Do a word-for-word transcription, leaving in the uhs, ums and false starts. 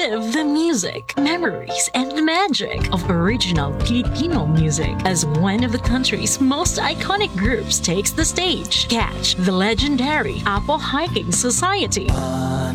relive the music, memories, and the magic of original Filipino music as one of the country's most iconic groups takes the stage. Catch the legendary Apo Hiking Society,